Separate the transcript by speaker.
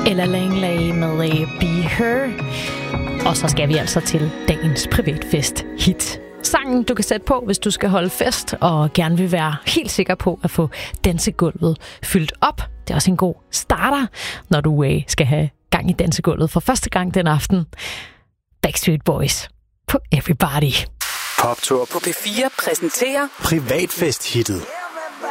Speaker 1: Ella Langley med Be Her. Og så skal vi altså til dagens privatfest hit. Sangen, du kan sætte på, hvis du skal holde fest og gerne vil være helt sikker på at få dansegulvet fyldt op. Det er også en god starter, når du skal have gang i dansegulvet for første gang den aften. Backstreet Boys på Everybody.
Speaker 2: Poptur på P4 præsenterer
Speaker 3: privatfest hittet.